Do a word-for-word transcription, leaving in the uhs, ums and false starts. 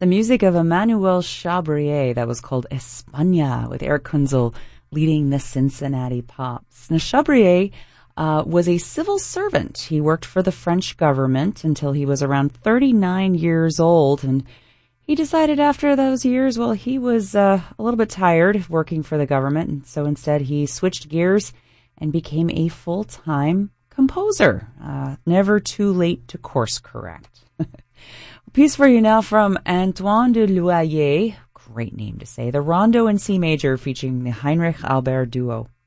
the music of Emmanuel Chabrier that was called España, with Eric Kunzel leading the Cincinnati Pops. Now, Chabrier uh, was a civil servant. He worked for the French government until he was around thirty-nine years old, and he decided after those years, well, he was uh, a little bit tired of working for the government, and so instead he switched gears and became a full-time composer. Uh, never too late to course correct. A piece for you now from Antoine de Loyer, great name to say, the Rondo in C major featuring the Heinrich Albert Duo.